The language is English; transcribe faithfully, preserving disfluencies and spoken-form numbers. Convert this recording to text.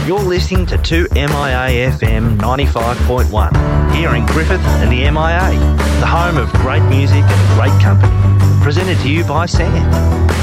You're listening to two M I A F M ninety-five point one, here in Griffith and the M I A, the home of great music and great company. Presented to you by Sand.